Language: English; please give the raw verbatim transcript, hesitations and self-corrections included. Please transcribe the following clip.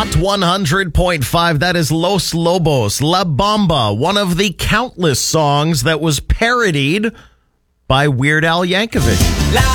Hot one hundred point five, that is Los Lobos, La Bamba, one of the countless songs that was parodied by Weird Al Yankovic. La